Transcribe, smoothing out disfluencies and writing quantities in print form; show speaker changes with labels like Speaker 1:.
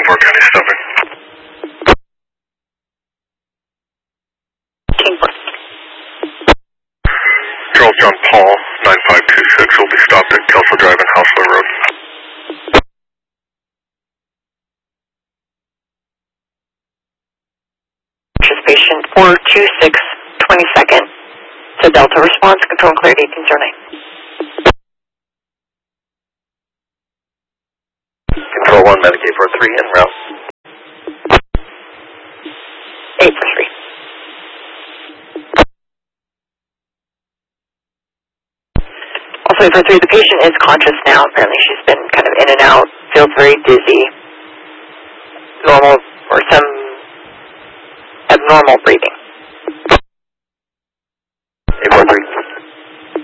Speaker 1: Kingport County stopping.
Speaker 2: Kingport.
Speaker 1: Charles John Paul, 9526, will be stopped at Kelso Drive and Houseway Road.
Speaker 2: Patient 426, 22nd to Delta response, control and clarity 1809.
Speaker 3: Control 1, Medicaid for 3 en route.
Speaker 2: 8 for 3. Also 8 for 3, the patient is conscious now. Apparently she's been kind of in and out, feels very dizzy. Normal or some abnormal breathing.